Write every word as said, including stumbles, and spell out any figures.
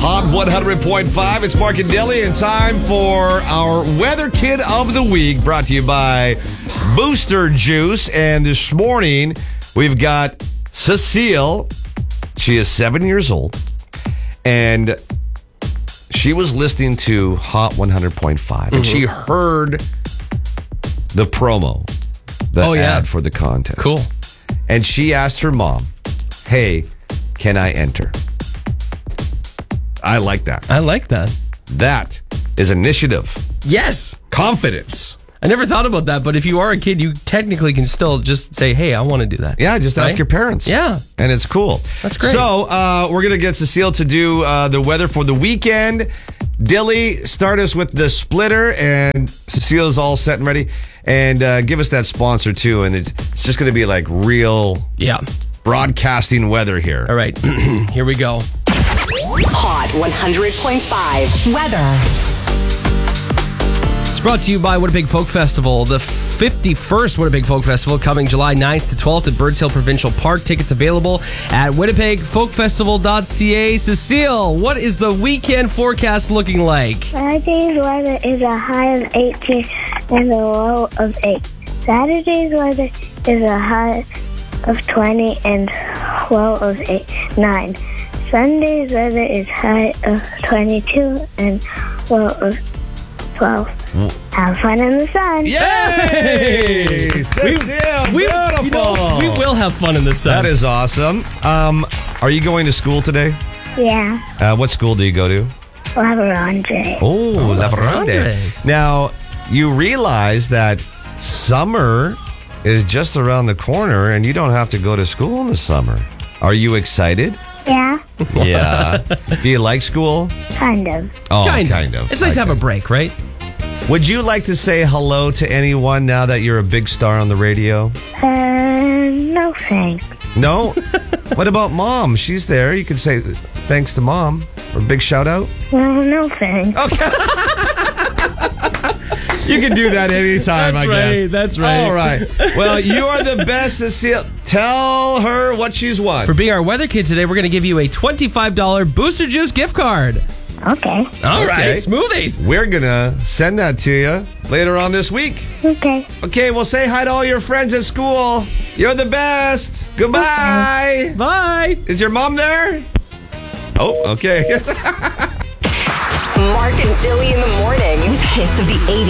Hot one hundred point five. It's Mark and Dilly, and time for our Weather Kid of the Week, brought to you by Booster Juice. And this morning, we've got Cecile. She is seven years old, and she was listening to Hot one hundred point five, and mm-hmm. she heard the promo, the oh, yeah. ad for the contest. Cool. And she asked her mom, hey, can I enter? I like that. I like that. That is initiative. Yes. Confidence. I never thought about that, but if you are a kid, you technically can still just say, hey, I want to do that. Yeah, just right? ask your parents. Yeah. And it's cool. That's great. So uh, we're going to get Cecile to do uh, the weather for the weekend. Dilly, start us with the splitter, and Cecile's all set and ready. And uh, give us that sponsor, too. And it's, it's just going to be like real yeah. broadcasting weather here. All right. Here we go. Hot one hundred point five weather. It's brought to you by Winnipeg Folk Festival. The fifty-first Winnipeg Folk Festival coming July ninth to twelfth at Birds Hill Provincial Park. Tickets available at winnipeg folk festival dot c a. Cecile, what is the weekend forecast looking like? Friday's weather is a high of eighteen and a low of eight. Saturday's weather is a high of twenty and low of eight, nine. Sunday's weather is high of twenty-two and low of twelve. Mm. Have fun in the sun. Yay! Cecile, we, beautiful. You know, we will have fun in the sun. That is awesome. Um, are you going to school today? Yeah. Uh, what school do you go to? La Verande. Oh, oh La Verande. Now, you realize that summer is just around the corner and you don't have to go to school in the summer. Are you excited? Yeah. Yeah. Do you like school? Kind of. Oh, kind, kind of. of. It's nice to have a break, right? Would you like to say hello to anyone now that you're a big star on the radio? Uh, no thanks. No? What about Mom? She's there. You can say thanks to Mom. Or a big shout out? No, no thanks. Okay. You can do that anytime, that's I right, guess. That's right. All right. Well, you are the best, Cecile. Tell her what she's won. For being our weather kid today, we're going to give you a twenty-five dollars Booster Juice gift card. Okay. All okay. right. Smoothies. We're going to send that to you later on this week. Okay. Okay, well, say hi to all your friends at school. You're the best. Goodbye. Okay. Bye. Is your mom there? Oh, okay. Mark and Dilly in the morning with hits of the eighties.